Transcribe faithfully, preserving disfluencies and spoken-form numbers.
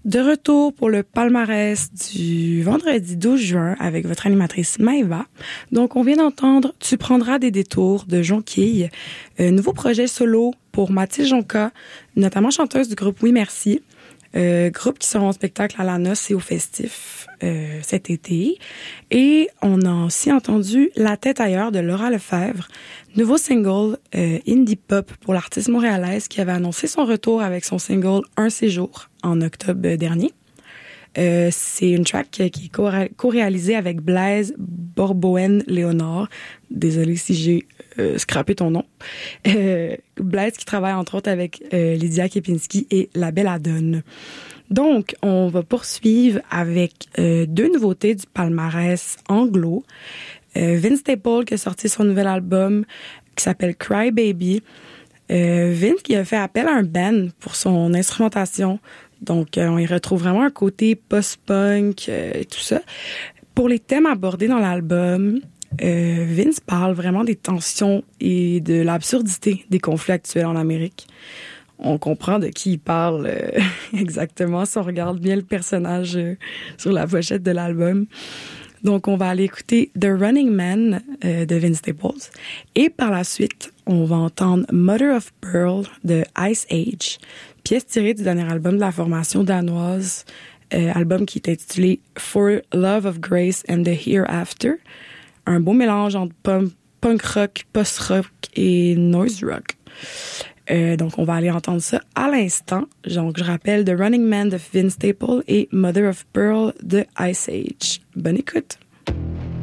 De retour pour le palmarès du vendredi douze juin avec votre animatrice Maëva. Donc, on vient d'entendre « Tu prendras des détours » de Jonquille. Euh, nouveau projet solo pour Mathilde Jonca, notamment chanteuse du groupe Oui Merci. Euh, groupe qui sera en spectacle à la noce et au festif euh, cet été. Et on a aussi entendu La tête ailleurs de Laura Lefebvre, nouveau single euh, indie pop pour l'artiste montréalaise qui avait annoncé son retour avec son single Un séjour en octobre dernier. Euh, c'est une track qui est co-réalisée avec Blaise Borboen-Léonard. Désolée si j'ai euh, scrappé ton nom. Euh, Blaise qui travaille entre autres avec euh, Lydia Kepinski et La Belle Adonne. Donc, on va poursuivre avec euh, deux nouveautés du palmarès anglo. Euh, Vince Staples qui a sorti son nouvel album qui s'appelle Cry Baby. Euh, Vince qui a fait appel à un band pour son instrumentation. Donc, euh, on y retrouve vraiment un côté post-punk euh, et tout ça. Pour les thèmes abordés dans l'album, euh, Vince parle vraiment des tensions et de l'absurdité des conflits actuels en Amérique. On comprend de qui il parle euh, exactement si on regarde bien le personnage euh, sur la pochette de l'album. Donc, on va aller écouter The Running Man euh, de Vince Staples. Et par la suite, on va entendre Mother of Pearl de Ice Age, pièce tirée du dernier album de la formation danoise, euh, album qui est intitulé For Love of Grace and the Hereafter. Un beau mélange entre punk, punk rock, post-rock et noise rock. Euh, donc, on va aller entendre ça à l'instant. Donc, je rappelle The Running Man de Vince Staples et Mother of Pearl de Ice Age. Bonne écoute!